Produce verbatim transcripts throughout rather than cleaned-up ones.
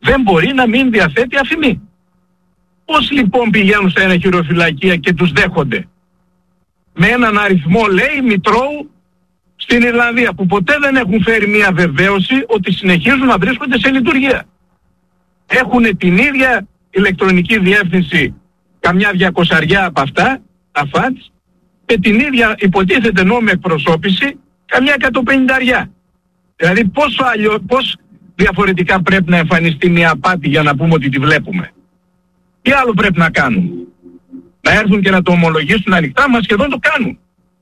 δεν μπορεί να μην διαθέτει αφημί. Πώς λοιπόν πηγαίνουν στα ένα χειροφυλακεία και τους δέχονται? Με έναν αριθμό, λέει, Μητρώου στην Ιρλανδία, που ποτέ δεν έχουν φέρει μια βεβαίωση ότι συνεχίζουν να βρίσκονται σε λειτουργία. Έχουν την ίδια ηλεκτρονική διεύθυνση καμιά διακοσαριά από αυτά, τα φατς, και την ίδια υποτίθεται νόμιμη εκπροσώπηση καμιά εκατοπενηνταριά. Δηλαδή πόσο αλλιώς, πώς διαφορετικά πρέπει να εμφανιστεί μια απάτη για να πούμε ότι τη βλέπουμε? Τι άλλο πρέπει να κάνουν? Να έρθουν και να το ομολογήσουν ανοιχτά? Μας σχεδόν το κάνουν.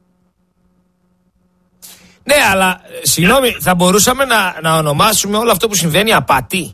Ναι, αλλά συγγνώμη, θα μπορούσαμε να, να ονομάσουμε όλο αυτό που συμβαίνει απάτη?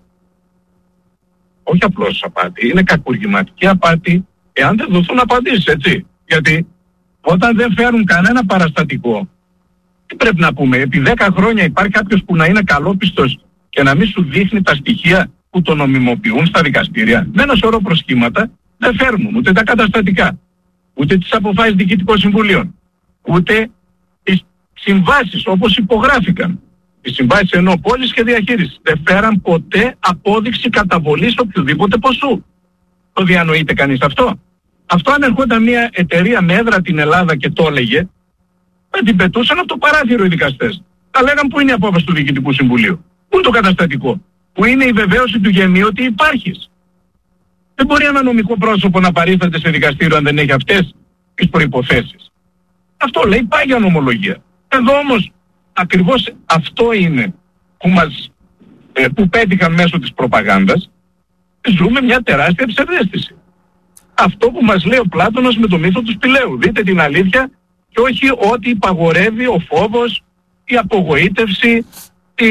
Όχι απλώς απάτη, είναι κακουργηματική απάτη, εάν δεν δοθούν απαντήσεις, έτσι. Γιατί όταν δεν φέρουν κανένα παραστατικό, τι πρέπει να πούμε? Επί δέκα χρόνια υπάρχει κάποιος που να είναι καλόπιστος και να μην σου δείχνει τα στοιχεία που το νομιμοποιούν στα δικαστήρια? Με ένα σωρό προσχήματα δεν φέρνουν ούτε τα καταστατικά, ούτε τις αποφάσεις διοικητικών συμβουλίων, ούτε τις συμβάσεις όπως υπογράφηκαν. Οι συμβάσεις ενώ πόλης και διαχείρισης δεν φέραν ποτέ απόδειξη καταβολής οποιοδήποτε ποσού. Το διανοείται κανείς αυτό? Αυτό αν ερχόταν μια εταιρεία με έδρα την Ελλάδα και το έλεγε, θα την πετούσαν από το παράθυρο οι δικαστές. Θα λέγαν πού είναι η απόφαση του Διοικητικού Συμβουλίου, πού είναι το καταστατικό, πού είναι η βεβαίωση του γεμίου ότι υπάρχεις. Δεν μπορεί ένα νομικό πρόσωπο να παρίσταται σε δικαστήριο αν δεν έχει αυτές τις προϋποθέσεις. Αυτό λέει πάγια νομολογία. Εδώ όμως ακριβώς αυτό είναι που, μας, ε, που πέτυχαν μέσω της προπαγάνδας. Ζούμε μια τεράστια ψευδαίσθηση. Αυτό που μας λέει ο Πλάτωνας με το μύθο του Σπηλαίου. Δείτε την αλήθεια και όχι ό,τι υπαγορεύει ο φόβος, η απογοήτευση, η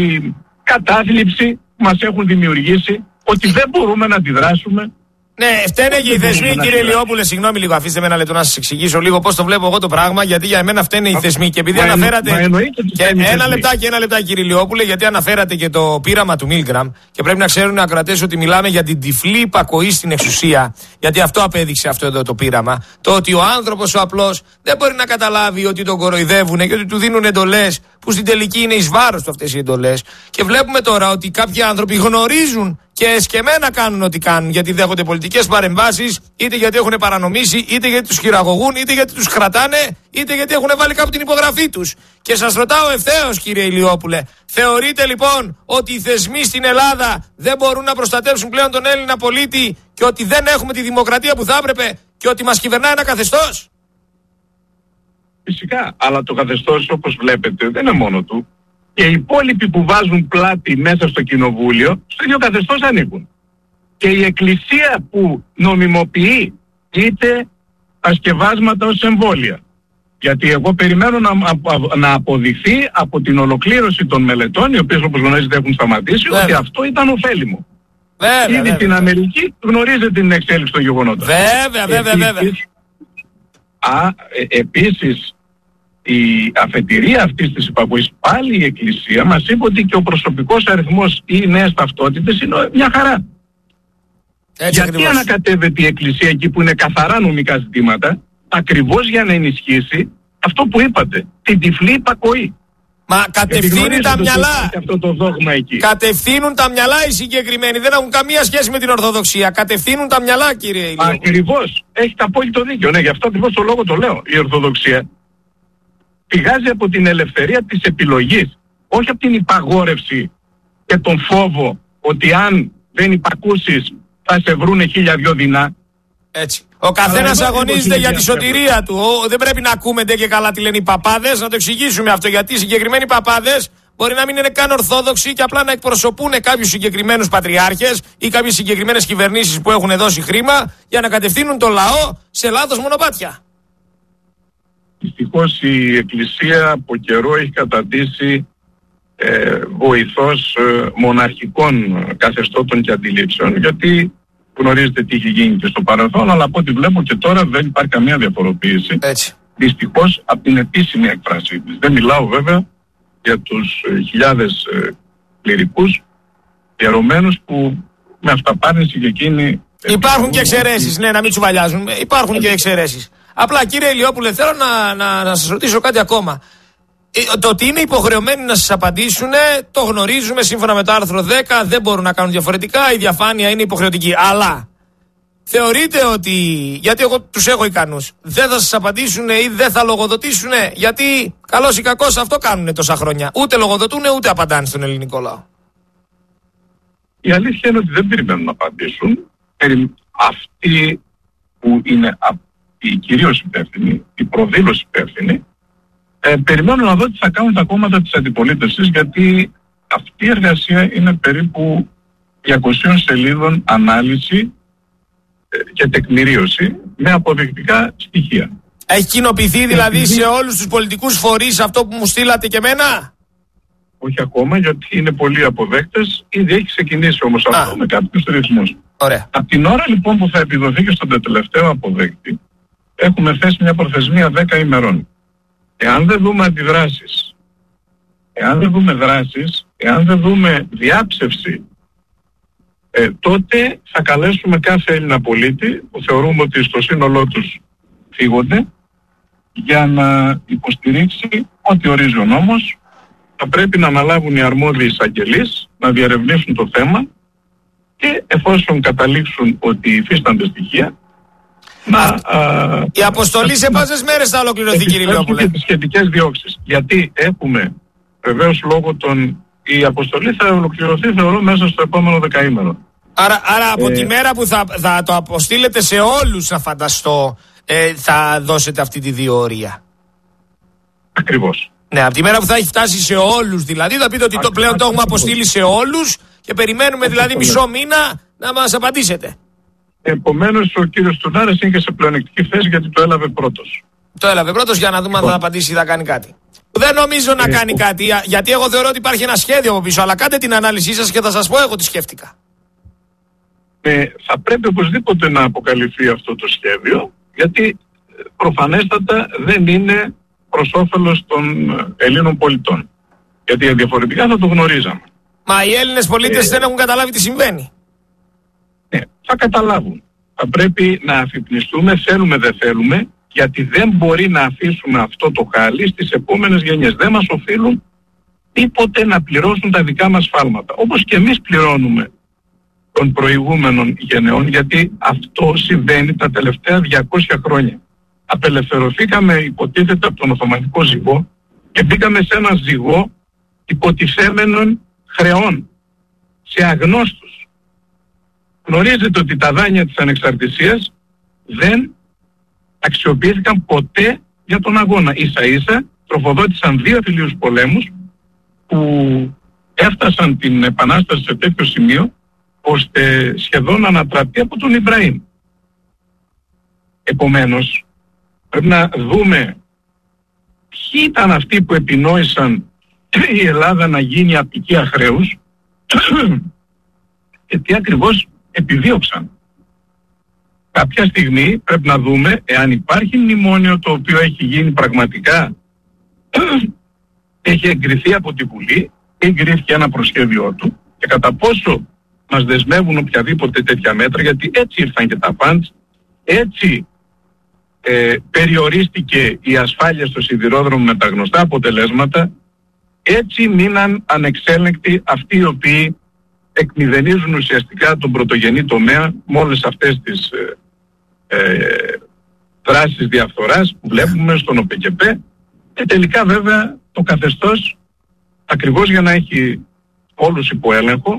κατάθλιψη που μας έχουν δημιουργήσει, ότι δεν μπορούμε να αντιδράσουμε. Ναι, φταίνε και οι θεσμοί, κύριε Ηλιόπουλε. Συγγνώμη λίγο, αφήστε με ένα λεπτό να σας εξηγήσω λίγο πώς το βλέπω εγώ το πράγμα. Γιατί για εμένα φταίνε οι θεσμοί. Και επειδή μα αναφέρατε. Μα και ένα λεπτάκι, ένα λεπτάκι, κύριε Ηλιόπουλε, γιατί αναφέρατε και το πείραμα του Μίλγκραμ. Και πρέπει να ξέρουν οι ακροατές ότι μιλάμε για την τυφλή υπακοή στην εξουσία. Γιατί αυτό απέδειξε αυτό εδώ το πείραμα. Το ότι ο άνθρωπος ο απλός δεν μπορεί να καταλάβει ότι τον κοροϊδεύουν και ότι του δίνουν εντολές που στην τελική είναι εις βάρος του αυτές οι εντολές. Και βλέπουμε τώρα ότι κάποιοι άνθρωποι γνωρίζουν και εσκεμμένα κάνουν ό,τι κάνουν, γιατί δέχονται πολιτικές παρεμβάσεις, είτε γιατί έχουν παρανομήσει, είτε γιατί τους χειραγωγούν, είτε γιατί τους κρατάνε, είτε γιατί έχουν βάλει κάπου την υπογραφή τους. Και σας ρωτάω ευθέως, κύριε Ηλιόπουλε, θεωρείτε λοιπόν ότι οι θεσμοί στην Ελλάδα δεν μπορούν να προστατεύσουν πλέον τον Έλληνα πολίτη και ότι δεν έχουμε τη δημοκρατία που θα έπρεπε και ότι μας κυβερνάει ένα καθεστώς? Φυσικά, αλλά το καθεστώς όπως βλέπετε δεν είναι μόνο του. Και οι υπόλοιποι που βάζουν πλάτη μέσα στο κοινοβούλιο, στο ίδιο καθεστώς ανήκουν. Και η Εκκλησία που νομιμοποιεί είτε τα σκευάσματα ως εμβόλια. Γιατί εγώ περιμένω να, να αποδειχθεί από την ολοκλήρωση των μελετών, οι οποίες όπως γνωρίζετε έχουν σταματήσει, βέβαια, ότι αυτό ήταν ωφέλιμο. Βέβαια, Ήδη βέβαια, στην Αμερική γνωρίζετε την εξέλιξη των γεγονότων. Βέβαια, βέβαια, επίσης, βέβαια. Α, ε, επίσης, η αφετηρία αυτής της υπακοής, πάλι η Εκκλησία μας είπε ότι και ο προσωπικός αριθμός ή οι νέες ταυτότητες είναι μια χαρά. Έτσι, γιατί ακριβώς ανακατεύεται η Εκκλησία εκεί που είναι καθαρά νομικά ζητήματα? Ακριβώς για να ενισχύσει αυτό που είπατε, την τυφλή υπακοή. Μα κατευθύνει τα μυαλά. Αυτό το δόγμα εκεί. Κατευθύνουν τα μυαλά οι συγκεκριμένοι. Δεν έχουν καμία σχέση με την Ορθοδοξία. Κατευθύνουν τα μυαλά, κύριε Ηλιόπουλε. Ακριβώς. Έχετε απόλυτο δίκιο. Ναι, γι' αυτό ακριβώς το λόγο το λέω. Η Ορθοδοξία πηγάζει από την ελευθερία της επιλογής, όχι από την υπαγόρευση και τον φόβο ότι αν δεν υπακούσεις θα σε βρούνε χίλια δυο δεινά. Έτσι. Ο καθένας αγωνίζεται για τη σωτηρία του. Ο, δεν πρέπει να ακούμε ντε και καλά τι λένε οι παπάδες. Να το εξηγήσουμε αυτό. Γιατί οι συγκεκριμένοι παπάδες μπορεί να μην είναι καν ορθόδοξοι και απλά να εκπροσωπούν κάποιους συγκεκριμένους πατριάρχες ή κάποιες συγκεκριμένες κυβερνήσεις που έχουν δώσει χρήμα για να κατευθύνουν τον λαό σε λάθος μονοπάτια. Δυστυχώς η Εκκλησία από καιρό έχει καταντήσει ε, βοηθός ε, μοναρχικών καθεστώτων και αντιλήψεων, γιατί γνωρίζετε τι έχει γίνει και στο παρελθόν, αλλά από ό,τι βλέπω και τώρα δεν υπάρχει καμία διαφοροποίηση. Έτσι. Δυστυχώς από την επίσημη έκφραση της. Δεν μιλάω βέβαια για τους ε, χιλιάδες ε, κληρικούς ιερωμένους που με αυταπάρνηση και εκείνοι... Υπάρχουν και εξαιρέσεις, ναι, να μην τσουβαλιάζουν. Υπάρχουν και εξαιρέσεις. Απλά, κύριε Ηλιόπουλε, θέλω να, να, να σας ρωτήσω κάτι ακόμα. Το ότι είναι υποχρεωμένοι να σας απαντήσουν, το γνωρίζουμε σύμφωνα με το άρθρο δέκα, δεν μπορούν να κάνουν διαφορετικά, η διαφάνεια είναι υποχρεωτική. Αλλά θεωρείτε ότι, γιατί εγώ τους έχω ικανούς, δεν θα σας απαντήσουν ή δεν θα λογοδοτήσουν, γιατί καλώς ή κακώς αυτό κάνουν τόσα χρόνια. Ούτε λογοδοτούν ούτε απαντάνε στον ελληνικό λαό. Η αλήθεια είναι ότι δεν περιμένουν να απαντήσουν. Αυτοί που είναι οι κυρίως υπεύθυνοι, η προδήλωση υπεύθυνοι, ε, περιμένουν να δω τι θα κάνουν τα κόμματα της αντιπολίτευσης, γιατί αυτή η εργασία είναι περίπου διακοσίων σελίδων ανάλυση ε, και τεκμηρίωση με αποδεικτικά στοιχεία. Έχει κοινοποιηθεί δηλαδή Επειδή... σε όλους τους πολιτικούς φορείς αυτό που μου στείλατε και εμένα? Όχι ακόμα, γιατί είναι πολλοί αποδέκτες. Ήδη έχει ξεκινήσει όμως αυτό Α. με κάποιους ρυθμούς. Ωραία. Από την ώρα λοιπόν που θα επιδοθεί και στον τελευταίο αποδέκτη, έχουμε θέσει μια προθεσμία δέκα ημερών. Εάν δεν δούμε αντιδράσεις, εάν δεν δούμε δράσεις, εάν δεν δούμε διάψευση, ε, τότε θα καλέσουμε κάθε Έλληνα πολίτη που θεωρούμε ότι στο σύνολό τους φύγονται, για να υποστηρίξει ό,τι ορίζει ο νόμος. Θα πρέπει να αναλάβουν οι αρμόδιοι εισαγγελείς, να διερευνήσουν το θέμα και εφόσον καταλήξουν ότι υφίστανται στοιχεία, να, α, η αποστολή σε πόσες μέρες θα ολοκληρωθεί, κύριε Ηλιόπουλε? Και τις σχετικές διώξεις. Γιατί έχουμε, βεβαίως λόγω των... Η αποστολή θα ολοκληρωθεί, θεωρώ, μέσα στο επόμενο δεκαήμερο. Άρα, άρα από ε... τη μέρα που θα, θα το αποστείλετε σε όλους, να φανταστώ, ε, θα δώσετε αυτή τη διορία. Ακριβώς. Ναι, από τη μέρα που θα έχει φτάσει σε όλους, δηλαδή θα πείτε ότι το πλέον το έχουμε αποστείλει σε όλους και περιμένουμε δηλαδή μισό μήνα να μας απαντήσετε. Επομένως ο κύριος Τουρνάρης είναι και σε πλεονεκτική θέση, γιατί το έλαβε πρώτος. Το έλαβε πρώτος, για να δούμε αν θα απαντήσει ή θα κάνει κάτι. Δεν νομίζω να κάνει κάτι, γιατί εγώ θεωρώ ότι υπάρχει ένα σχέδιο από πίσω, αλλά κάντε την ανάλυση σας και θα σας πω εγώ τι σκέφτηκα. Ε, θα πρέπει οπωσδήποτε να αποκαλυφθεί αυτό το σχέδιο, γιατί προφανέστατα δεν είναι προς όφελος των Ελλήνων πολιτών. Γιατί διαφορετικά θα το γνωρίζαμε. Μα οι Έλληνες πολίτες ε, δεν έχουν καταλάβει τι συμβαίνει. Ναι, θα καταλάβουν. Θα πρέπει να αφυπνιστούμε, θέλουμε δεν θέλουμε, γιατί δεν μπορεί να αφήσουμε αυτό το χάλι στις επόμενες γενιές. Δεν μας οφείλουν τίποτε να πληρώσουν τα δικά μας σφάλματα. Όπως και εμείς πληρώνουμε των προηγούμενων γενεών, γιατί αυτό συμβαίνει τα τελευταία διακόσια χρόνια. Απελευθερωθήκαμε, υποτίθεται, από τον Οθωμανικό ζυγό και μπήκαμε σε ένα ζυγό υποτιθέμενων χρεών σε αγνώστους. Γνωρίζετε ότι τα δάνεια της ανεξαρτησίας δεν αξιοποιήθηκαν ποτέ για τον αγώνα. Ίσα ίσα τροφοδότησαν δύο εμφυλίους πολέμους που έφτασαν την επανάσταση σε τέτοιο σημείο ώστε σχεδόν να ανατραπεί από τον Ιμπραήμ. Επομένως, πρέπει να δούμε ποιοι ήταν αυτοί που επινόησαν η Ελλάδα να γίνει απικία χρέους και τι ακριβώς επιδίωξαν. Κάποια στιγμή πρέπει να δούμε εάν υπάρχει μνημόνιο το οποίο έχει γίνει πραγματικά, έχει εγκριθεί από τη Βουλή, εγκρίθηκε ένα προσχέδιό του και κατά πόσο μας δεσμεύουν οποιαδήποτε τέτοια μέτρα, γιατί έτσι ήρθαν και τα φαντς, έτσι ε, περιορίστηκε η ασφάλεια στο σιδηρόδρομο με τα γνωστά αποτελέσματα, έτσι μείναν ανεξέλεγκτοι αυτοί οι οποίοι εκμηδενίζουν ουσιαστικά τον πρωτογενή τομέα με όλες αυτές τις ε, ε, δράσεις διαφθοράς που βλέπουμε στον ΟΠΕΚΕΠΕ και τελικά βέβαια το καθεστώς, ακριβώς για να έχει όλους υπό έλεγχο,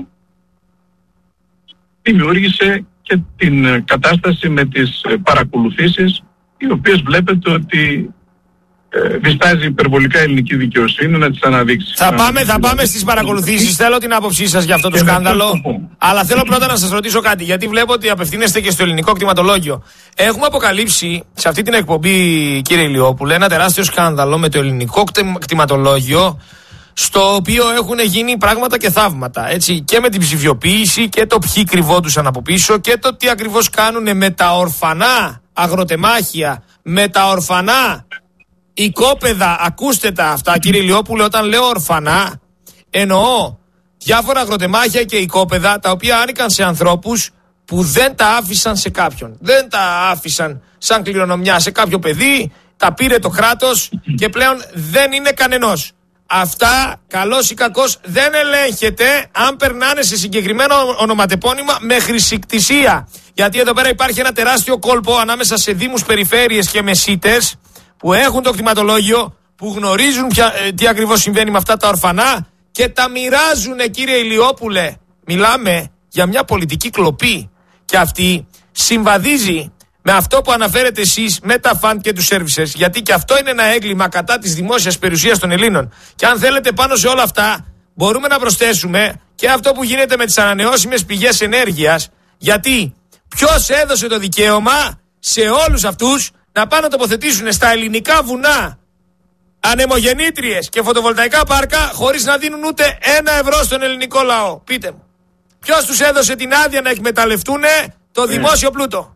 δημιούργησε και την κατάσταση με τις παρακολουθήσεις, οι οποίες βλέπετε ότι ε, διστάζει υπερβολικά η ελληνική δικαιοσύνη να τις αναδείξει. Θα πάμε, θα πάμε στις παρακολουθήσεις. Θέλω την άποψή σας για αυτό το και σκάνδαλο. Αλλά θέλω πρώτα να σας ρωτήσω κάτι, γιατί βλέπω ότι απευθύνεστε και στο ελληνικό κτηματολόγιο. Έχουμε αποκαλύψει σε αυτή την εκπομπή, κύριε Ηλιόπουλε, ένα τεράστιο σκάνδαλο με το ελληνικό κτηματολόγιο, στο οποίο έχουν γίνει πράγματα και θαύματα, έτσι, και με την ψηφιοποίηση και το ποιοι κρυβόντουσαν από πίσω και το τι ακριβώς κάνουν με τα ορφανά αγροτεμάχια, με τα ορφανά οικόπεδα. Ακούστε τα αυτά, κύριε Ηλιόπουλε, όταν λέω ορφανά εννοώ διάφορα αγροτεμάχια και οικόπεδα τα οποία άνοικαν σε ανθρώπους που δεν τα άφησαν σε κάποιον. Δεν τα άφησαν σαν κληρονομιά σε κάποιο παιδί τα πήρε το κράτος και πλέον δεν είναι κανενός. Αυτά, καλός ή κακός, δεν ελέγχεται αν περνάνε σε συγκεκριμένο ονοματεπώνυμα με χρησικτησία. Γιατί εδώ πέρα υπάρχει ένα τεράστιο κόλπο ανάμεσα σε δήμους, περιφέρειες και μεσίτες που έχουν το κτηματολόγιο, που γνωρίζουν ποια, ε, τι ακριβώς συμβαίνει με αυτά τα ορφανά και τα μοιράζουν, κύριε Ηλιόπουλε. Μιλάμε για μια πολιτική κλοπή και αυτή συμβαδίζει με αυτό που αναφέρετε εσείς με τα φαντ και τους services, γιατί και αυτό είναι ένα έγκλημα κατά της δημόσιας περιουσίας των Ελλήνων. Και αν θέλετε πάνω σε όλα αυτά μπορούμε να προσθέσουμε και αυτό που γίνεται με τις ανανεώσιμες πηγές ενέργειας, γιατί ποιος έδωσε το δικαίωμα σε όλους αυτούς να πάνε να τοποθετήσουν στα ελληνικά βουνά ανεμογεννήτριες και φωτοβολταϊκά πάρκα χωρίς να δίνουν ούτε ένα ευρώ στον ελληνικό λαό? Πείτε μου, ποιος τους έδωσε την άδεια να εκμεταλλευτούν το δημόσιο πλούτο?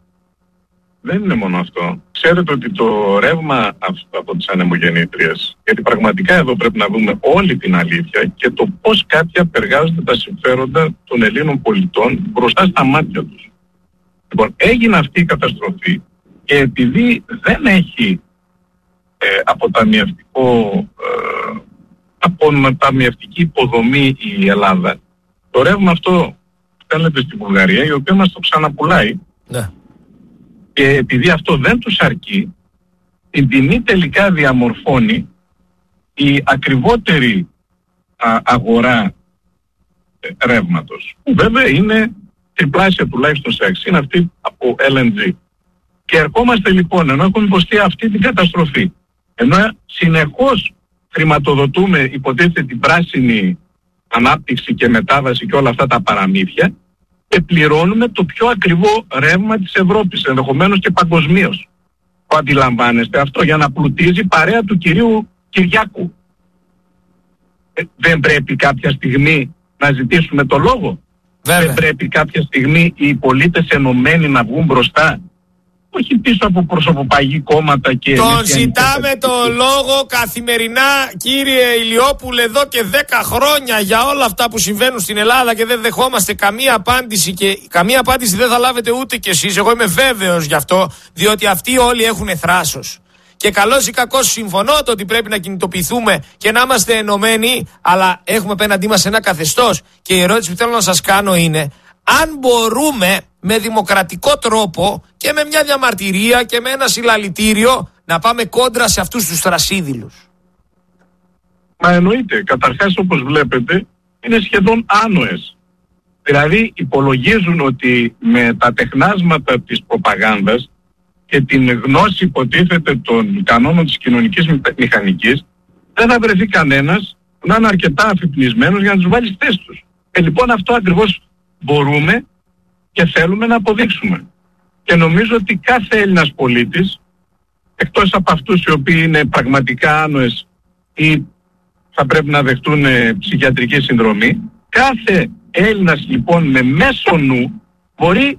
Δεν είναι μόνο αυτό. Ξέρετε ότι το ρεύμα από τις ανεμογεννήτριες, γιατί πραγματικά εδώ πρέπει να δούμε όλη την αλήθεια και το πώς κάποιοι απεργάζονται τα συμφέροντα των Ελλήνων πολιτών μπροστά στα μάτια τους. Λοιπόν, έγινε αυτή η καταστροφή και επειδή δεν έχει ε, αποταμιευτικό, ε, αποταμιευτική υποδομή η Ελλάδα, το ρεύμα αυτό στέλνεται στη Βουλγαρία, η οποία μας το ξαναπουλάει. Ναι. Και επειδή αυτό δεν τους αρκεί, την τιμή τελικά διαμορφώνει η ακριβότερη α, αγορά ε, ρεύματος, που βέβαια είναι τριπλάσια τουλάχιστον σε αξία, είναι αυτή από ελ εν τζι. Και ερχόμαστε λοιπόν, ενώ έχουμε υποστεί αυτή την καταστροφή, ενώ συνεχώς χρηματοδοτούμε υποτίθεται την πράσινη ανάπτυξη και μετάβαση και όλα αυτά τα παραμύθια, και πληρώνουμε το πιο ακριβό ρεύμα της Ευρώπης, ενδεχομένως και παγκοσμίως. Το αντιλαμβάνεστε αυτό, για να πλουτίζει παρέα του κυρίου Κυριάκου? Ε, δεν πρέπει κάποια στιγμή να ζητήσουμε το λόγο? Βέβαια. Δεν πρέπει κάποια στιγμή οι πολίτες ενωμένοι να βγουν μπροστά? Όχι πίσω από προσωποπαγή κόμματα και... Τον ζητάμε το λόγο καθημερινά, κύριε Ηλιόπουλε, εδώ και δέκα χρόνια για όλα αυτά που συμβαίνουν στην Ελλάδα και δεν δεχόμαστε καμία απάντηση και καμία απάντηση δεν θα λάβετε ούτε κι εσείς. Εγώ είμαι βέβαιος γι' αυτό, διότι αυτοί όλοι έχουν θράσος. Και καλώς ή κακώς συμφωνώ το ότι πρέπει να κινητοποιηθούμε και να είμαστε ενωμένοι, αλλά έχουμε απέναντί μας ένα καθεστώς. Και η ερώτηση που θέλω να σας κάνω είναι, αν μπορούμε με δημοκρατικό τρόπο και με μια διαμαρτυρία και με ένα συλλαλητήριο να πάμε κόντρα σε αυτούς τους θρασίδηλους. Μα εννοείται. Καταρχάς, όπως βλέπετε, είναι σχεδόν άνοες. Δηλαδή υπολογίζουν ότι με τα τεχνάσματα της προπαγάνδας και την γνώση υποτίθεται των κανόνων της κοινωνικής μηχανικής δεν θα βρεθεί κανένας να είναι αρκετά αφυπνισμένος για να τους βάλει στις θέσεις τους. Ε, λοιπόν, αυτό ακριβώς μπορούμε και θέλουμε να αποδείξουμε. Και νομίζω ότι κάθε Έλληνας πολίτης, εκτός από αυτούς οι οποίοι είναι πραγματικά άνοες ή θα πρέπει να δεχτούν ε, ψυχιατρική συνδρομή, κάθε Έλληνας λοιπόν με μέσο νου μπορεί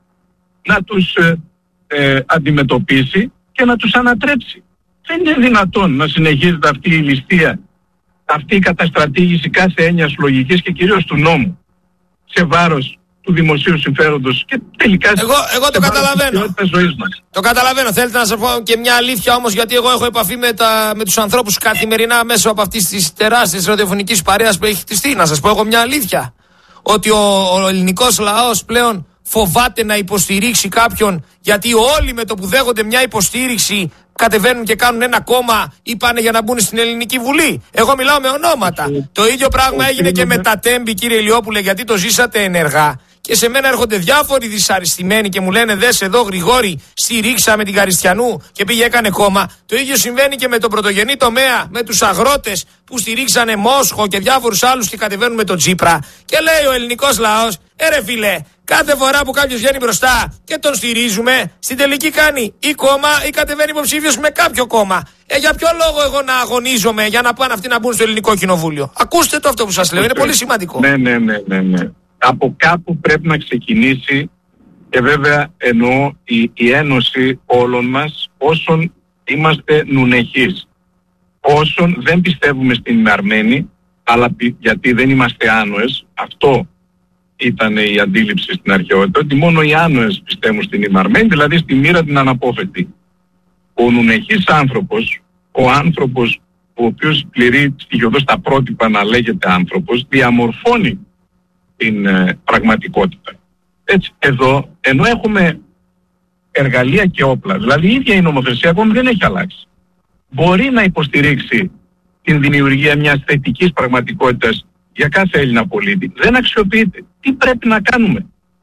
να τους ε, ε, αντιμετωπίσει και να τους ανατρέψει. Δεν είναι δυνατόν να συνεχίζεται αυτή η ληστεία, αυτή η καταστρατήγηση κάθε έννοιας λογικής και κυρίως του νόμου σε βάρος του δημοσίου συμφέροντος και τελικά εγώ, εγώ το καταλαβαίνω. Ζωής μας. Το καταλαβαίνω. Θέλετε να σας πω και μια αλήθεια όμως, γιατί εγώ έχω επαφή με, τα, με τους ανθρώπους καθημερινά μέσω από αυτής της τεράστιας ραδιοφωνικής παρέας που έχει χτιστεί. Να σας πω εγώ μια αλήθεια. Ότι ο, ο ελληνικός λαός πλέον φοβάται να υποστηρίξει κάποιον, γιατί όλοι με το που δέχονται μια υποστήριξη κατεβαίνουν και κάνουν ένα κόμμα ή πάνε για να μπουν στην Ελληνική Βουλή. Εγώ μιλάω με ονόματα. Το ίδιο πράγμα έγινε και με τα Τέμπη, κύριε Ηλιόπουλε, γιατί το ζήσατε ενεργά. Και σε μένα έρχονται διάφοροι δυσαρεστημένοι και μου λένε, δες εδώ Γρηγόρη, στηρίξαμε την Καριστιανού και πήγε έκανε κόμμα. Το ίδιο συμβαίνει και με τον πρωτογενή τομέα, με τους αγρότες που στηρίξανε Μόσχο και διάφορους άλλους και κατεβαίνουν με τον Τσίπρα. Και λέει ο ελληνικός λαός, ε ρε φίλε, κάθε φορά που κάποιος βγαίνει μπροστά και τον στηρίζουμε, στην τελική κάνει ή κόμμα ή κατεβαίνει υποψήφιος με κάποιο κόμμα. Ε, για ποιο λόγο εγώ να αγωνίζομαι για να πάνε αυτοί να μπουν στο Ελληνικό Κοινοβούλιο? Ακούστε το αυτό που σας λέω, είναι πολύ σημαντικό. Ναι, ναι, ναι, ναι, ναι. Από κάπου πρέπει να ξεκινήσει και βέβαια εννοώ η, η ένωση όλων μας όσων είμαστε νουνεχείς. Όσων δεν πιστεύουμε στην Αρμένη, αλλά γιατί δεν είμαστε άνοες, αυτό ήταν η αντίληψη στην αρχαιότητα, ότι μόνο οι άνοες πιστεύουν στην ημαρμένη, δηλαδή στη μοίρα την αναπόφευκτη. ο νουνεχής άνθρωπος, ο άνθρωπος ο οποίος πληρεί στοιχειοδός τα πρότυπα να λέγεται άνθρωπος, διαμορφώνει την ε, πραγματικότητα. Έτσι, εδώ, ενώ έχουμε εργαλεία και όπλα, δηλαδή η ίδια η νομοθεσία ακόμη δεν έχει αλλάξει, μπορεί να υποστηρίξει την δημιουργία μιας θετικής πραγματικότητας για κάθε Έλληνα πολίτη. Δεν αξιοποιείται. Τι πρέπει να κάνουμε?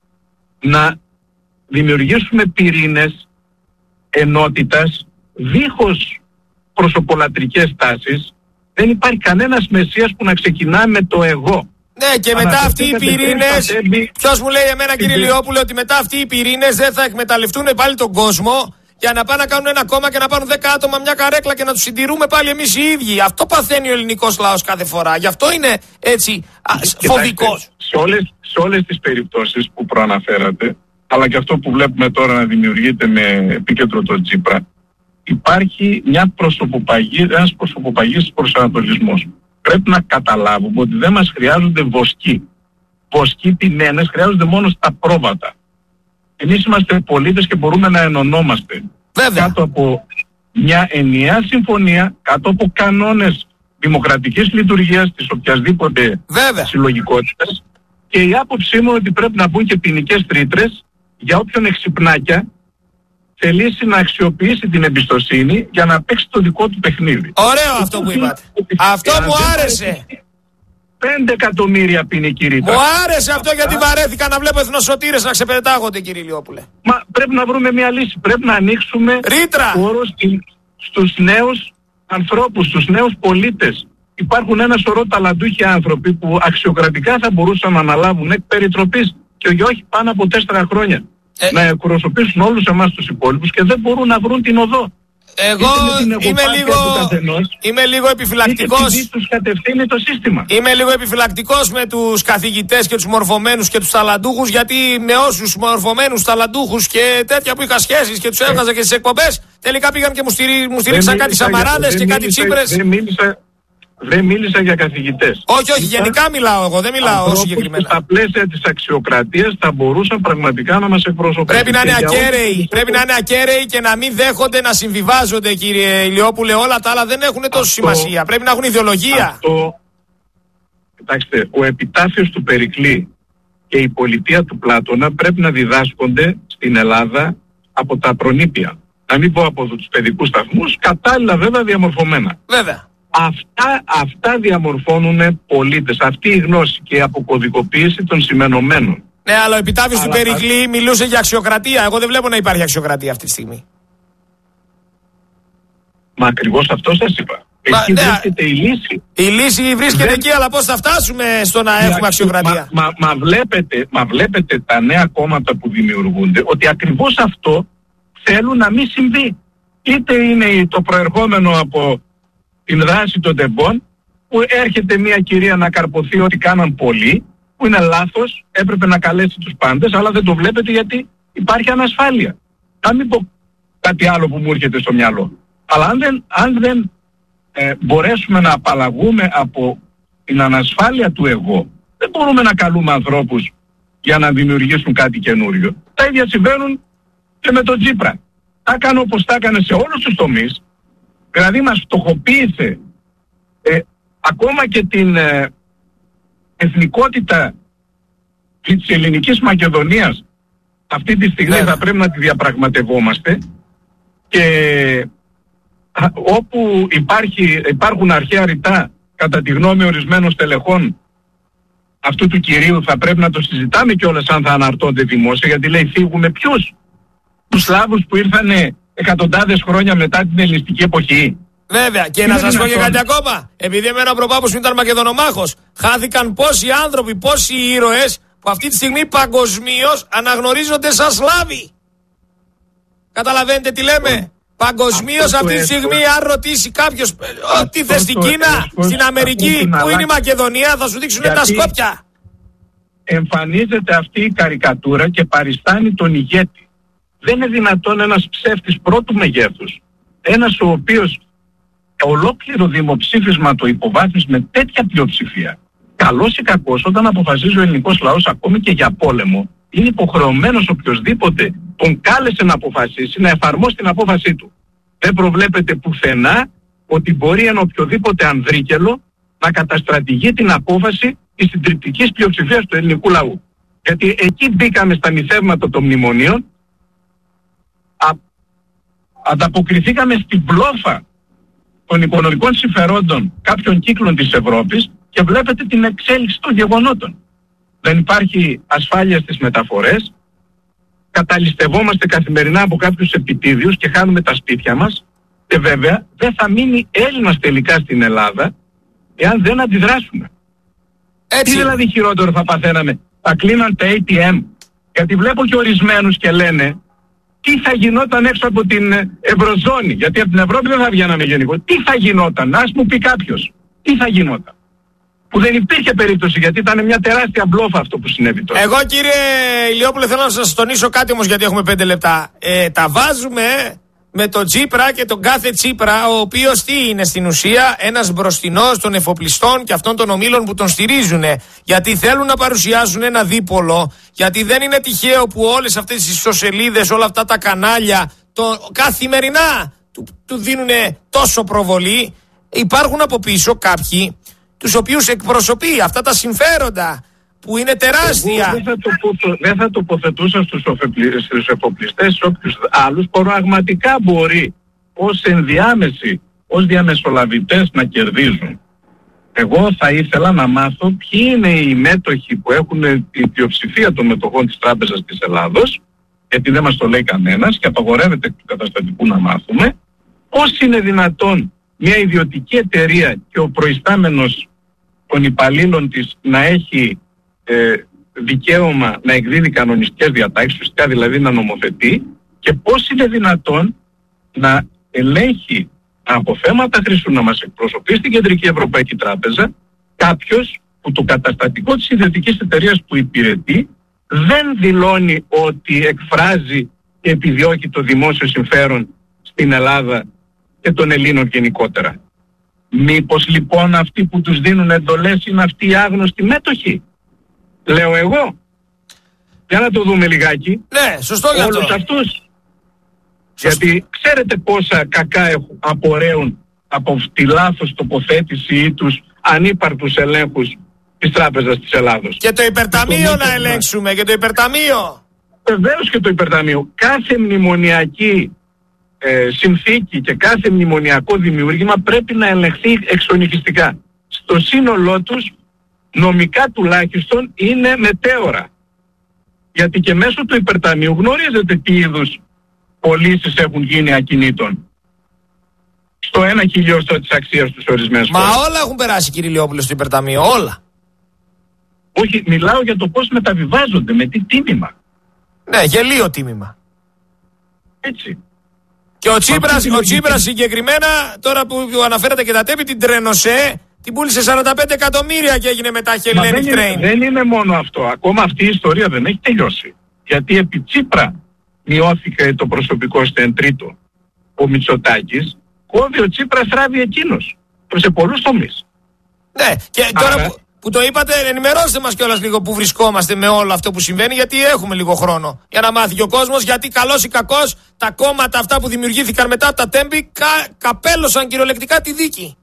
Να δημιουργήσουμε πυρήνες ενότητας δίχως προσωπολατρικές τάσεις. Δεν υπάρχει κανένας μεσσίας που να ξεκινά με το εγώ. Ναι, και μετά αυτοί οι πυρήνες, ποιος μου λέει εμένα κύριε Ηλιόπουλε ότι μετά αυτοί οι πυρήνες δεν θα εκμεταλλευτούν πάλι τον κόσμο για να πάνε να κάνουν ένα κόμμα και να πάρουν δέκα άτομα μια καρέκλα και να τους συντηρούμε πάλι εμείς οι ίδιοι. Αυτό παθαίνει ο ελληνικός λαός κάθε φορά. Γι' αυτό είναι έτσι φοβικός. Σε όλες, σε όλες τις περιπτώσεις που προαναφέρατε, αλλά και αυτό που βλέπουμε τώρα να δημιουργείται με επίκεντρο τον Τσίπρα, υπάρχει μια προσωποπαγή, ένας προσωποπαγής προσανατολισμός. Πρέπει να καταλάβουμε ότι δεν μας χρειάζονται βοσκοί. Βοσκοί τιμένες χρειάζονται μόνο στα πρόβατα. Εμείς είμαστε πολίτες και μπορούμε να ενωνόμαστε. Βέβαια. Κάτω από μια ενιαία συμφωνία, κάτω από κανόνες δημοκρατικής λειτουργίας της οποιασδήποτε συλλογικότητας, και η άποψή μου ότι πρέπει να μπουν και ποινικές ρήτρες για όποιον εξυπνάκια θελήσει να αξιοποιήσει την εμπιστοσύνη για να παίξει το δικό του παιχνίδι. Ωραίο αυτό που είπατε. Αυτό μου άρεσε. Πέντε εκατομμύρια ποινική ρήτρα. Μου άρεσε αυτό γιατί βαρέθηκα να βλέπω εθνοσωτήρες να ξεπετάγονται, κύριε Ηλιόπουλε. Μα πρέπει να βρούμε μια λύση. Πρέπει να ανοίξουμε χώρο στους νέους ανθρώπους, στους νέους πολίτες. Υπάρχουν ένα σωρό ταλαντούχοι άνθρωποι που αξιοκρατικά θα μπορούσαν να αναλάβουν εκ περιτροπής και όχι πάνω από τέσσερα χρόνια. Ε... να εκπροσωπήσουν όλους εμάς τους υπόλοιπους και δεν μπορούν να βρουν την οδό. Εγώ είμαι λίγο, είμαι λίγο επιφυλακτικός. Τους κατευθύνει το σύστημα. Είμαι λίγο επιφυλακτικός με τους καθηγητές και τους μορφωμένους και τους ταλαντούχους, γιατί με όσους μορφωμένους, ταλαντούχους και τέτοια που είχα σχέσεις και τους έβγαζα και στις εκπομπές, τελικά πήγαν και μου, στηρί, μου στηρίξαν κάτι Σαμαράδες και κάτι Τσίπρες. Δεν μίλησα, δεν μίλησα για καθηγητές. Όχι, όχι, γενικά μιλάω εγώ, δεν μιλάω συγκεκριμένα. Στα πλαίσια της αξιοκρατίας θα μπορούσαν πραγματικά να μας εκπροσωπήσουν. Πρέπει να είναι ακέραιοι, πρέπει να είναι ακέραιοι και να μην δέχονται να συμβιβάζονται, κύριε Ηλιόπουλε. Όλα τα άλλα δεν έχουν τόσο σημασία. Πρέπει να έχουν ιδεολογία. Αυτό, κοιτάξτε, ο επιτάφιος του Περικλή και η πολιτεία του Πλάτωνα πρέπει να διδάσκονται στην Ελλάδα από τα προνήπια. Να μην πω από τους παιδικούς σταθμούς, κατάλληλα βέβαια διαμορφωμένα. Βέβαια. Αυτά, αυτά διαμορφώνουν πολίτες. Αυτή η γνώση και η αποκωδικοποίηση των σημενωμένων. Ναι, αλλά ο επιτάφιος του Περικλή α... μιλούσε για αξιοκρατία. Εγώ δεν βλέπω να υπάρχει αξιοκρατία αυτή τη στιγμή. Μα ακριβώς αυτό σας είπα. Μα, εκεί ναι, βρίσκεται η λύση. Η λύση βρίσκεται δεν... εκεί, αλλά πώς θα φτάσουμε στο να έχουμε μα, αξιοκρατία. Μα, μα, μα, βλέπετε, μα βλέπετε τα νέα κόμματα που δημιουργούνται ότι ακριβώς αυτό θέλουν να μην συμβεί. Είτε είναι το προερχόμενο από την δράση των τεμπών, που έρχεται μια κυρία να καρποθεί ότι κάναν πολλοί, που είναι λάθος, έπρεπε να καλέσει τους πάντες, αλλά δεν το βλέπετε γιατί υπάρχει ανασφάλεια. Θα μην πω κάτι άλλο που μου έρχεται στο μυαλό. Αλλά αν δεν, αν δεν ε, μπορέσουμε να απαλλαγούμε από την ανασφάλεια του εγώ, δεν μπορούμε να καλούμε ανθρώπους για να δημιουργήσουν κάτι καινούριο. Τα ίδια συμβαίνουν και με τον Τσίπρα. Τα έκανε όπως τα έκανε σε όλους τους τομείς. Δηλαδή μας φτωχοποίησε ε, ακόμα και την ε, εθνικότητα της ελληνικής Μακεδονίας. Αυτή τη στιγμή θα πρέπει να τη διαπραγματευόμαστε και α, όπου υπάρχει, υπάρχουν αρχαία ρητά κατά τη γνώμη ορισμένων στελεχών αυτού του κυρίου, θα πρέπει να το συζητάμε κιόλας αν θα αναρτώνται δημόσια, γιατί λέει φύγουμε ποιους? Τους Σλάβους που ήρθανε εκατοντάδες χρόνια μετά την ελληνιστική εποχή. Βέβαια, και να σας πω και κάτι ακόμα. Επειδή εμένα ο προπάπους μου ήταν Μακεδονομάχος, χάθηκαν πόσοι άνθρωποι, πόσοι ήρωες που αυτή τη στιγμή παγκοσμίως αναγνωρίζονται σαν Σλάβοι. Καταλαβαίνετε τι λέμε? Παγκοσμίως αυτή τη στιγμή, αν ρωτήσει κάποιος τι θες στην Κίνα, στην Αμερική, που είναι η Μακεδονία, θα σου δείξουν τα Σκόπια. Εμφανίζεται αυτή η καρικατούρα και παριστάνει τον ηγέτη. Δεν είναι δυνατόν ένας ψεύτης πρώτου μεγέθους, ένας ο οποίος ολόκληρο δημοψήφισμα το υποβάθμισε με τέτοια πλειοψηφία, καλός ή κακός, όταν αποφασίζει ο ελληνικός λαός ακόμη και για πόλεμο, είναι υποχρεωμένος οποιοσδήποτε τον κάλεσε να αποφασίσει να εφαρμόσει την απόφασή του. Δεν προβλέπεται πουθενά ότι μπορεί ένα οποιοδήποτε ανδρίκελο να καταστρατηγεί την απόφαση της συντριπτικής πλειοψηφίας του ελληνικού λαού. Γιατί εκεί μπήκαμε στα μυθεύματα των μνημονίων, α, ανταποκριθήκαμε στην πλόφα των οικονομικών συμφερόντων κάποιων κύκλων της Ευρώπης και βλέπετε την εξέλιξη των γεγονότων. Δεν υπάρχει ασφάλεια στις μεταφορές, καταλυστευόμαστε καθημερινά από κάποιους επιτίδιους και χάνουμε τα σπίτια μας και βέβαια δεν θα μείνει Έλληνας τελικά στην Ελλάδα εάν δεν αντιδράσουμε. Έτσι. Τι δηλαδή χειρότερο θα παθαίναμε? Θα κλείναν τα έι τι εμ, γιατί βλέπω και ορισμένους και λένε τι θα γινόταν έξω από την Ευρωζώνη, γιατί από την Ευρώπη δεν θα βγαίναμε γενικό. Τι θα γινόταν, ας μου πει κάποιος, τι θα γινόταν? Που δεν υπήρχε περίπτωση, γιατί ήταν μια τεράστια μπλόφα αυτό που συνέβη τώρα. Εγώ κύριε Ηλιόπουλε θέλω να σας τονίσω κάτι όμως, γιατί έχουμε πέντε λεπτά. Ε, τα βάζουμε με τον Τσίπρα και τον κάθε Τσίπρα, ο οποίος τι είναι στην ουσία? Ένας μπροστινός των εφοπλιστών και αυτών των ομίλων που τον στηρίζουν. Γιατί θέλουν να παρουσιάσουν ένα δίπολο, γιατί δεν είναι τυχαίο που όλες αυτές τις ιστοσελίδες, όλα αυτά τα κανάλια, το, καθημερινά του, του δίνουν τόσο προβολή. Υπάρχουν από πίσω κάποιοι τους οποίους εκπροσωπεί αυτά τα συμφέροντα που είναι τεράστια. Δεν θα, το, δεν θα τοποθετούσα στους, στους εφοπλιστές, στους όποιους άλλους, πραγματικά μπορεί ως ενδιάμεση, ως διαμεσολαβητές να κερδίζουν. Εγώ θα ήθελα να μάθω ποιοι είναι οι μέτοχοι που έχουν την πλειοψηφία των μετοχών της Τράπεζας της Ελλάδος, γιατί δεν μας το λέει κανένας και απαγορεύεται του καταστατικού να μάθουμε, πώς είναι δυνατόν μια ιδιωτική εταιρεία και ο προϊστάμενος των υπαλλήλων της να έχει ε, δικαίωμα να εκδίδει κανονιστικές διατάξεις, ουσιαστικά δηλαδή να νομοθετεί, και πώς είναι δυνατόν να ελέγχει από θέματα χρήσου να μας εκπροσωπεί στην Κεντρική Ευρωπαϊκή Τράπεζα κάποιος που το καταστατικό της ιδιωτικής εταιρείας που υπηρετεί δεν δηλώνει ότι εκφράζει και επιδιώκει το δημόσιο συμφέρον στην Ελλάδα και των Ελλήνων γενικότερα. Μήπως λοιπόν αυτοί που τους δίνουν εντολές είναι αυτοί οι άγνωστοι μέτοχοι? Λέω εγώ. Για να το δούμε λιγάκι. Ναι, σωστό για αυτό. Όλους αυτούς. Γιατί ξέρετε πόσα κακά έχουν, απορρέουν από τη λάθος τοποθέτηση ή τους ανύπαρκτους ελέγχους της Τράπεζας της Ελλάδος. Και το υπερταμείο να ελέγξουμε, και το υπερταμείο. Βεβαίως και το υπερταμείο. Κάθε μνημονιακή ε, συνθήκη και κάθε μνημονιακό δημιούργημα πρέπει να ελεγχθεί εξονυχιστικά. Στο σύνολό τους, νομικά τουλάχιστον, είναι μετέωρα. Γιατί και μέσω του υπερταμείου γνωρίζετε τι είδους πωλήσεις έχουν γίνει ακινήτων. Στο ένα χιλιοστό της αξίας τους ορισμένες Μα φορές. όλα έχουν περάσει, κύριε Ηλιόπουλε, στο υπερταμείο, όλα. Όχι, μιλάω για το πώς μεταβιβάζονται, με τι τίμημα. Ναι, γελίο τίμημα. Έτσι. Και ο Τσίπρας, ο Τσίπρας συγκεκριμένα, τώρα που αναφέρατε και τα τέπη, την Τρένοσέ, την πούλησε σαράντα πέντε εκατομμύρια και έγινε μετά Hellenic δεν Train. Είναι, δεν είναι μόνο αυτό. Ακόμα αυτή η ιστορία δεν έχει τελειώσει. Γιατί επί Τσίπρα μειώθηκε το προσωπικό στο εν τρίτο. Ο Μητσοτάκης κόβει, ο Τσίπρας τράβει εκείνος. Σε πολλούς τομείς. Ναι, και τώρα Άρα, που, που το είπατε, ενημερώστε μας κιόλας λίγο που βρισκόμαστε με όλο αυτό που συμβαίνει, γιατί έχουμε λίγο χρόνο για να μάθει και ο κόσμος, γιατί καλός ή κακός τα κόμματα αυτά που δημιουργήθηκαν μετά από τα τέμπη κα, καπέλωσαν κυριολεκτικά τη δίκη.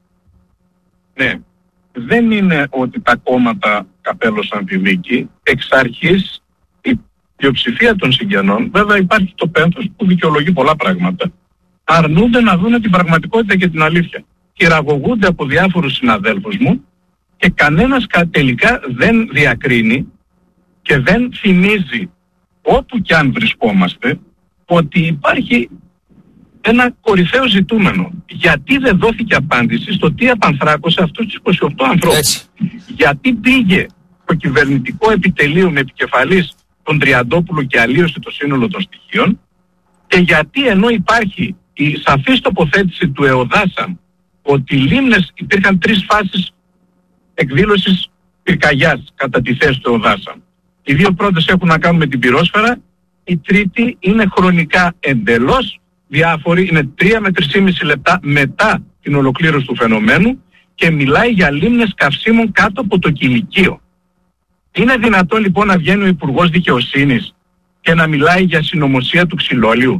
Ναι. Δεν είναι ότι τα κόμματα καπέλωσαν τη δίκη. Εξ αρχής η πλειοψηφία των συγγενών, βέβαια υπάρχει το πένθος που δικαιολογεί πολλά πράγματα, αρνούνται να δουν την πραγματικότητα και την αλήθεια. Χειραγωγούνται από διάφορους συναδέλφους μου και κανένας τελικά δεν διακρίνει και δεν θυμίζει, όπου κι αν βρισκόμαστε, ότι υπάρχει ένα κορυφαίο ζητούμενο. Γιατί δεν δόθηκε απάντηση στο τι απανθράκωσε αυτούς τους είκοσι οκτώ ανθρώπους. Έτσι. Γιατί πήγε το κυβερνητικό επιτελείο με επικεφαλής τον Τριαντόπουλο και αλλίωσε το σύνολο των στοιχείων, και γιατί ενώ υπάρχει η σαφής τοποθέτηση του ΕΟΔΑΣΑΜ ότι οι λίμνες, υπήρχαν τρεις φάσεις εκδήλωσης πυρκαγιάς κατά τη θέση του ΕΟΔΑΣΑΜ. Οι δύο πρώτες έχουν να κάνουν με την πυρόσφαιρα, η τρίτη είναι χρονικά εντελώς διάφορη, είναι τρία με τρισήμιση λεπτά μετά την ολοκλήρωση του φαινομένου και μιλάει για λίμνες καυσίμων κάτω από το Κιλικείο. Είναι δυνατόν λοιπόν να βγαίνει ο Υπουργός Δικαιοσύνης και να μιλάει για συνωμοσία του ξυλόλιου?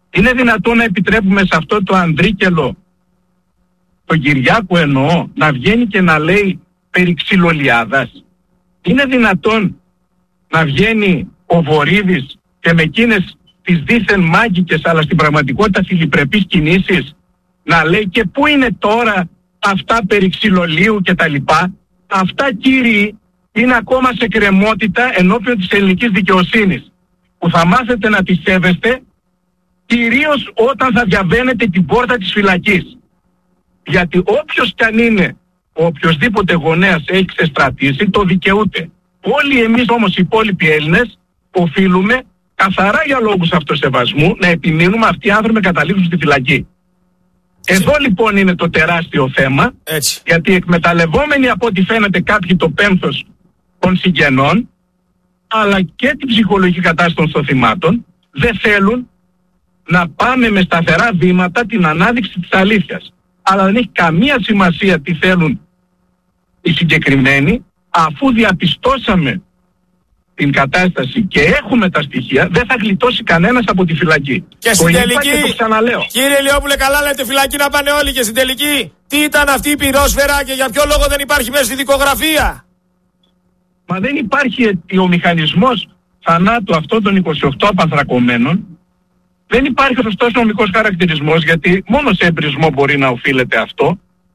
Είναι δυνατόν να επιτρέπουμε σε αυτό το Ανδρίκελο, τον Κυριάκο εννοώ, να βγαίνει και να λέει περί ξυλολιάδας? Είναι δυνατόν να βγαίνει ο Βορίδης και με εκείνες τις δίθεν μάγικες αλλά στην πραγματικότητα φιλιπρεπείς κινήσεις να λέει και πού είναι τώρα αυτά περί ξυλολίου και τα λοιπά? Αυτά, κύριοι, είναι ακόμα σε κρεμότητα ενώπιον της ελληνικής δικαιοσύνης, που θα μάθετε να τη σέβεστε κυρίως όταν θα διαβαίνετε την πόρτα της φυλακής. Γιατί όποιος κι αν είναι, οποιοσδήποτε γονέας έχει ξεστρατήσει, το δικαιούται. Όλοι εμείς όμως οι υπόλοιποι Έλληνες οφείλουμε καθαρά για λόγους αυτοσεβασμού να επιμείνουμε αυτοί οι άνθρωποι να καταλήξουν στη φυλακή. Εδώ λοιπόν είναι το τεράστιο θέμα. Έτσι. Γιατί εκμεταλλευόμενοι από ό,τι φαίνεται κάποιοι το πένθος των συγγενών, αλλά και την ψυχολογική κατάσταση των θυμάτων, δεν θέλουν να πάμε με σταθερά βήματα την ανάδειξη της αλήθειας. Αλλά δεν έχει καμία σημασία τι θέλουν οι συγκεκριμένοι, αφού διαπιστώσαμε την κατάσταση και έχουμε τα στοιχεία, δεν θα γλιτώσει κανένας από τη φυλακή. Και στην τελική, και το ξαναλέω. Κύριε Ηλιόπουλε, καλά λέτε, φυλακή να πάνε όλοι, και στην τελική τι ήταν αυτή η πυρόσφαιρα και για ποιο λόγο δεν υπάρχει μέσα στη δικογραφία? Μα δεν υπάρχει ο μηχανισμός θανάτου αυτών των είκοσι οκτώ απανθρακωμένων. Δεν υπάρχει ο σωστός νομικός χαρακτηρισμός, γιατί μόνο σε εμπρισμό μπορεί να οφείλεται αυτό,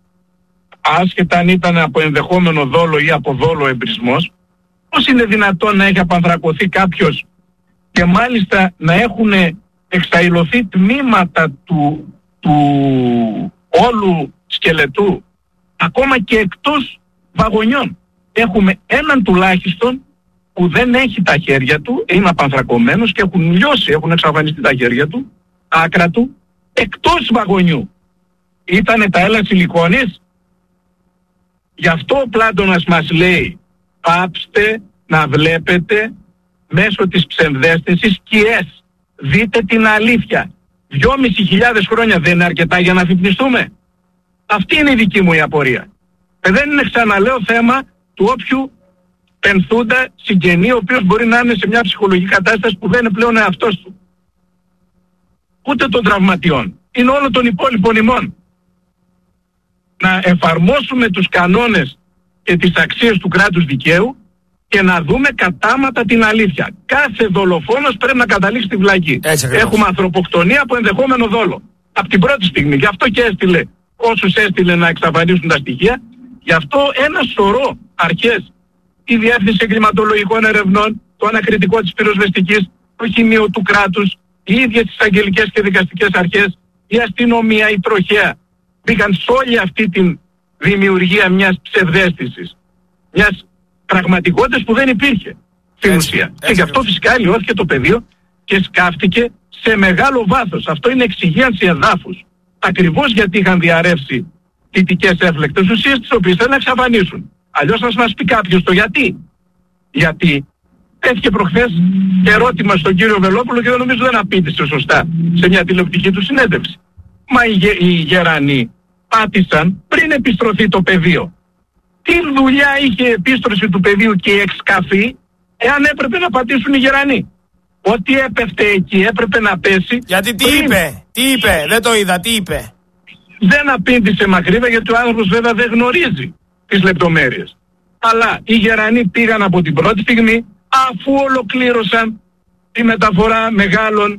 άσχετα αν ήταν από ενδεχόμενο δόλο ή από δόλο εμπρισμός. Πώς είναι δυνατόν να έχει απανθρακωθεί κάποιος και μάλιστα να έχουν εξαϊλωθεί τμήματα του, του όλου σκελετού, ακόμα και εκτός βαγονιών? Έχουμε έναν τουλάχιστον που δεν έχει τα χέρια του, είναι απανθρακωμένος και έχουν λιώσει, έχουν εξαφανιστεί τα χέρια του, άκρα του, εκτός βαγονιού. Ήτανε τα έλα σιλικόνης? Γι' αυτό ο Πλάτωνας μας λέει, πάψτε να βλέπετε μέσω της ψευδαίσθησης σκιές. Δείτε την αλήθεια. Δυόμισι χιλιάδες χρόνια δεν είναι αρκετά για να αφυπνιστούμε? Αυτή είναι η δική μου η απορία. Ε, δεν είναι, ξαναλέω, θέμα του όποιου πενθούντα συγγενή, ο οποίος μπορεί να είναι σε μια ψυχολογική κατάσταση που δεν είναι πλέον εαυτός του. Ούτε των τραυματιών. Είναι όλων των υπόλοιπων ημών. Να εφαρμόσουμε τους κανόνες και τις αξίες του κράτους δικαίου και να δούμε κατάματα την αλήθεια. Κάθε δολοφόνος πρέπει να καταλήξει στη φυλακή. Έχουμε ανθρωποκτονία από ενδεχόμενο δόλο. Από την πρώτη στιγμή. Γι' αυτό και έστειλε όσους έστειλε να εξαφανίσουν τα στοιχεία. Γι' αυτό ένα σωρό αρχές, η Διεύθυνση Εγκληματολογικών Ερευνών, το Ανακριτικό της Πυροσβεστικής, το Χημείο του Κράτους, οι ίδιες τις αγγελικές και δικαστικές αρχές, η αστυνομία, η τροχέα, μπήκαν σε όλη αυτή τη δημιουργία μιας ψευδαίσθησης, μιας πραγματικότητας που δεν υπήρχε στην ουσία. Και γι' αυτό φυσικά λιώθηκε το πεδίο και σκάφτηκε σε μεγάλο βάθος. Αυτό είναι εξυγίανση εδάφους. Ακριβώς γιατί είχαν διαρρεύσει θητικές έφλεκτες ουσίες, τις οποίες θέλουν να εξαφανίσουν. Αλλιώς θα μας πει κάποιος το γιατί. Γιατί τέθηκε προχθές ερώτημα στον κύριο Βελόπουλο και δεν νομίζω δεν απήντησε σωστά σε μια τηλεοπτική του συνέντευξη. Μα οι, γε, οι γερανοί πάτησαν πριν επιστρωθεί το πεδίο. Τι δουλειά είχε η επίστρωση του πεδίου και η εξκαφή εάν έπρεπε να πατήσουν οι γερανοί? Ό,τι έπεφτε εκεί έπρεπε να πέσει. Γιατί τι πριν... είπε, τι είπε, δεν το είδα, τι είπε. Δεν απήντησε μακρύβα, γιατί ο άνθρωπος βέβαια δεν γνωρίζει τις λεπτομέρειες. Αλλά οι γερανοί πήγαν από την πρώτη στιγμή, αφού ολοκλήρωσαν τη μεταφορά μεγάλων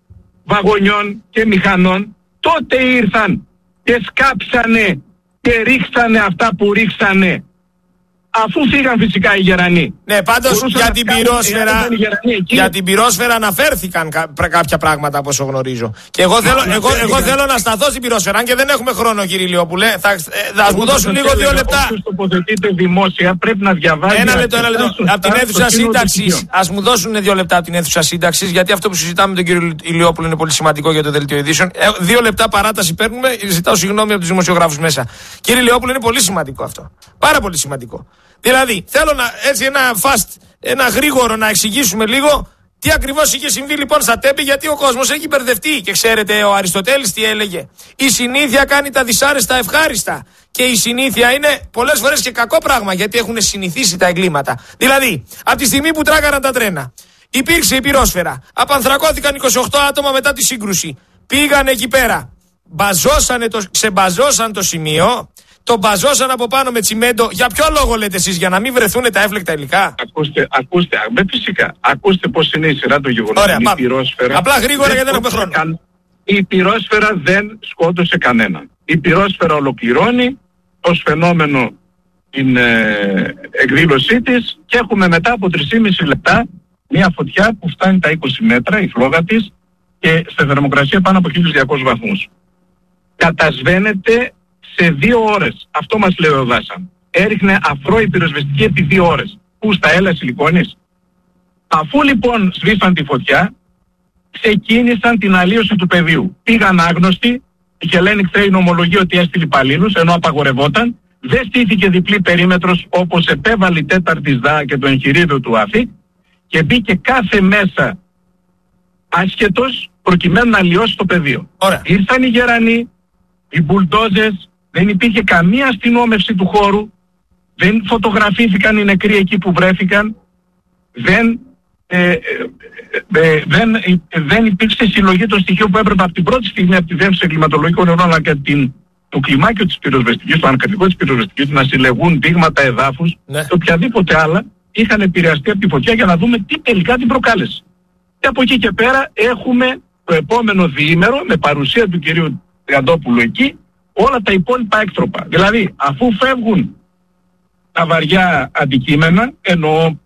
βαγονιών και μηχανών, τότε ήρθαν και σκάψανε και ρίξανε αυτά που ρίξανε, αφού φύγαν φυσικά οι γερανοί. Ναι, πάντως για την πυρόσφαιρα, για την πυρόσφαιρα αναφέρθηκαν κά, κάποια πράγματα από όσο γνωρίζω. Και εγώ θέλω, Μα, εγώ, εγώ θέλω να σταθώ στην πυρόσφαιρα, αν και δεν έχουμε χρόνο, κύριε Ηλιόπουλε. Θα, θα μου δώσουν λίγο δύο λεπτά. Όσοι τοποθετείτε δημόσια πρέπει να διαβάζει. Ένα λεπτό, ένα λεπτό. Από την αίθουσα σύνταξης, ας μου δώσουν δύο λεπτά από την αίθουσα σύνταξης, γιατί αυτό που συζητάμε με τον κύριο Ηλιόπουλο είναι πολύ σημαντικό για το δελτίο ειδήσεων. Ε, δύο λεπτά παράταση παίρνουμε, ζητάω συγγνώμη από τους δημοσιογράφους μέσα. Κύριε Ηλιόπουλο, είναι πολύ σημαντικό αυτό. Πάρα πολύ σημαντικό. Δηλαδή, θέλω να, έτσι ένα fast, ένα γρήγορο να εξηγήσουμε λίγο τι ακριβώς είχε συμβεί λοιπόν στα Τέμπη, γιατί ο κόσμος έχει μπερδευτεί. Και ξέρετε, ο Αριστοτέλης τι έλεγε? Η συνήθεια κάνει τα δυσάρεστα ευχάριστα. Και η συνήθεια είναι πολλές φορές και κακό πράγμα, γιατί έχουν συνηθίσει τα εγκλήματα. Δηλαδή, από τη στιγμή που τράγαραν τα τρένα, Υπήρξε η πυρόσφαιρα. Απανθρακώθηκαν είκοσι οκτώ άτομα μετά τη σύγκρουση. Πήγαν εκεί πέρα. Μπαζώσανε το, ξεμπαζώσαν το σημείο. Το μπαζώσαν από πάνω με τσιμέντο. Για ποιο λόγο λέτε εσείς, για να μην βρεθούν τα έφλεκτα υλικά? Ακούστε, ακούστε, με φυσικά. Ακούστε πώς είναι η σειρά των γεγονότων. Η πυρόσφαιρα. Απλά γρήγορα γιατί δεν έχουμε χρόνο. Καν... Η πυρόσφαιρα δεν σκότωσε κανέναν. Η πυρόσφαιρα ολοκληρώνει ως φαινόμενο την ε, εκδήλωσή της και έχουμε μετά από τρία και μισό λεπτά μια φωτιά που φτάνει τα είκοσι μέτρα, η φλόγα της, και σε θερμοκρασία πάνω από χίλιους διακόσιους βαθμούς. Κατασβαίνεται σε δύο ώρες. Αυτό μας λέει ο Δάσαν. Έριχνε αφρόη πυροσβεστική επί δύο ώρες. Πού, στα έλαια σιλικόνης? Αφού λοιπόν σβήσαν τη φωτιά, ξεκίνησαν την αλλίωση του πεδίου. Πήγαν άγνωστοι, η Hellenic Train ομολογεί ότι έστειλε υπαλλήλους, ενώ απαγορευόταν. Δεν στήθηκε διπλή περίμετρος όπως επέβαλε η τέταρτη ΔΑ και το εγχειρίδιο του ΑΦΗ και μπήκε κάθε μέσα άσχετος προκειμένου να αλλοιώσει το πεδίο. Ωραία. Ήρθαν οι γερανοί, οι μπουλντόζες, δεν υπήρχε καμία αστυνόμευση του χώρου, δεν φωτογραφήθηκαν οι νεκροί εκεί που βρέθηκαν, δεν, ε, ε, ε, δεν, ε, δεν υπήρξε συλλογή των στοιχείων που έπρεπε από την πρώτη στιγμή από τη Διεύθυνση Εγκληματολογικών Ερευνών αλλά και την, το κλιμάκιο της πυροσβεστικής, το ανακριτικό της πυροσβεστικής, να συλλεγούν δείγματα εδάφους, ναι, και οποιαδήποτε άλλα είχαν επηρεαστεί από τη φωτιά για να δούμε τι τελικά την προκάλεσε. Και από εκεί και πέρα έχουμε το επόμενο διήμερο με παρουσία του κυρίου Τριαντόπουλου εκεί όλα τα υπόλοιπα έκτροπα. Δηλαδή αφού φεύγουν τα βαριά αντικείμενα, εννοώ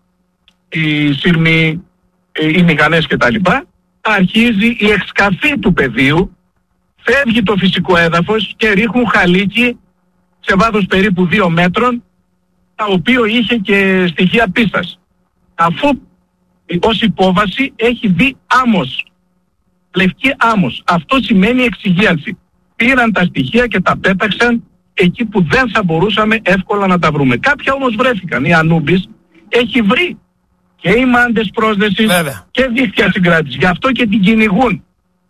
οι σύρμοι, οι μηχανές κτλ, αρχίζει η εξκαφή του πεδίου, φεύγει το φυσικό έδαφος και ρίχνουν χαλίκι σε βάθος περίπου δύο μέτρων, τα οποίο είχε και στοιχεία πίστας. Αφού ως υπόβαση έχει μπει άμμος, λευκή άμμος. Αυτό σημαίνει εξυγίανση. Πήραν τα στοιχεία και τα πέταξαν εκεί που δεν θα μπορούσαμε εύκολα να τα βρούμε. Κάποια όμως βρέθηκαν. Η Ανούμπης έχει βρει και οι μάντες πρόσδεσης και δίχτυα συγκράτησης. Γι' αυτό και την κυνηγούν.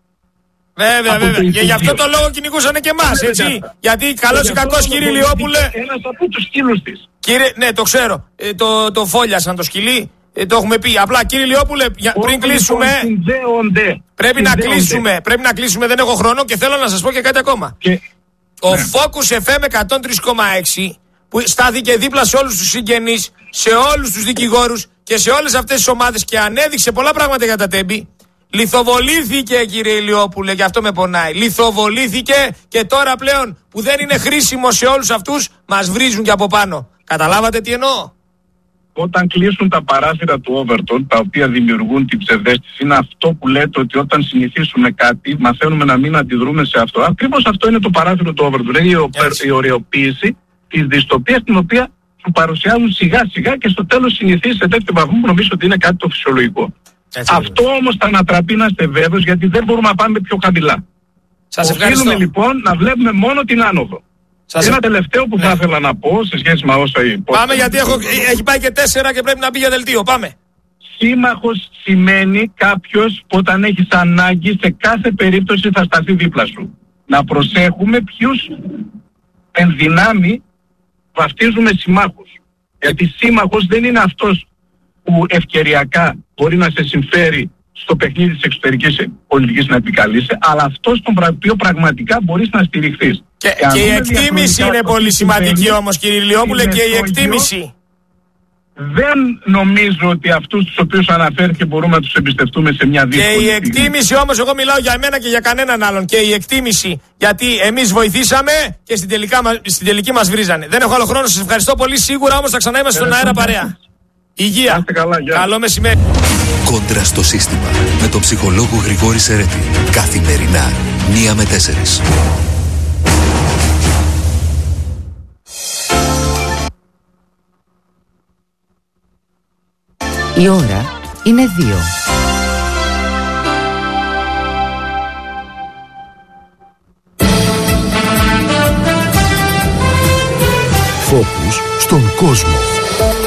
Βέβαια, βέβαια. Και γι' αυτό το λόγο κυνηγούσαν και εμάς, έτσι. Γιατί καλός ή κακός, κύριε Ηλιόπουλε. Ένας από τους σκύλους της. Κύριε, ναι, το ξέρω. Ε, το, το φόλιασαν το σκυλί. Ε, το έχουμε πει. Απλά, κύριε Ηλιόπουλε, πριν κλείσουμε. Πρέπει να κλείσουμε. Πρέπει να κλείσουμε. Δεν έχω χρόνο και θέλω να σας πω και κάτι ακόμα. Και... Ο ναι. Focus εφ εμ εκατόν τρία κόμμα έξι που στάθηκε δίπλα σε όλους τους συγγενείς, σε όλους τους δικηγόρους και σε όλες αυτές τις ομάδες και ανέδειξε πολλά πράγματα για τα Τέμπη. Λιθοβολήθηκε, κύριε Ηλιόπουλε, και αυτό με πονάει. Λιθοβολήθηκε και τώρα πλέον που δεν είναι χρήσιμο σε όλους αυτούς, μας βρίζουν και από πάνω. Καταλάβατε τι εννοώ? Όταν κλείσουν τα παράθυρα του Overton, τα οποία δημιουργούν την ψευδαίσθηση, είναι αυτό που λέτε ότι όταν συνηθίσουμε κάτι, μαθαίνουμε να μην αντιδρούμε σε αυτό. Ακριβώς αυτό είναι το παράθυρο του Overton. Είναι η, η ωρεοποίηση της δυστοπίας, την οποία σου παρουσιάζουν σιγά σιγά και στο τέλος συνηθίσει σε τέτοιο βαθμό που νομίζω ότι είναι κάτι το φυσιολογικό. Έτσι, αυτό όμως θα ανατραπεί, να είστε βέβαιος, γιατί δεν μπορούμε να πάμε πιο χαμηλά. Σας ευχαριστώ. Οφείλουμε λοιπόν να βλέπουμε μόνο την άνοδο. Σας Ένα ευχ... τελευταίο που ναι. θα ήθελα να πω σε σχέση με όσα υπόθεση. Πάμε, γιατί έχω, έχει πάει και τέσσερα και πρέπει να μπει για δελτίο. Πάμε. Σύμμαχος σημαίνει κάποιος που όταν έχεις ανάγκη σε κάθε περίπτωση θα σταθεί δίπλα σου. Να προσέχουμε ποιους εν δυνάμει βαφτίζουμε συμμάχους. Γιατί σύμμαχος δεν είναι αυτός που ευκαιριακά μπορεί να σε συμφέρει στο παιχνίδι της εξωτερικής πολιτικής να επικαλείσαι, αλλά αυτός τον οποίο πραγματικά μπορείς να στηριχθείς. Και, και, και η εκτίμηση είναι πολύ σημαντική όμως, κύριε Ηλιόπουλε, και η εκτίμηση. Δεν νομίζω ότι αυτούς τους οποίους αναφέρθηκε μπορούμε να τους εμπιστευτούμε σε μια δύσκολη. Και η εκτίμηση όμως, εγώ μιλάω για εμένα και για κανέναν άλλον. Και η εκτίμηση, γιατί εμείς βοηθήσαμε και στην, τελικά, στην τελική μας βρίζανε. Δεν έχω άλλο χρόνο, σας ευχαριστώ πολύ. Σίγουρα όμως θα ξανά είμαστε στον αέρα παρέα. Υγεία. Καλά, καλό μεσημέρι. Κόντρα στο σύστημα με τον ψυχολόγο Γρηγόρη Σερέτη. Καθημερινά μία με τέσσερις. Η ώρα είναι δύο. Φόκους στον κόσμο.